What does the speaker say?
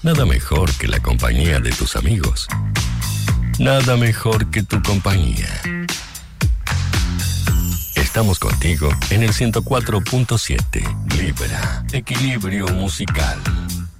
Nada mejor que la compañía de tus amigos. Nada mejor que tu compañía. Estamos contigo en el 104.7. Libra. Equilibrio musical.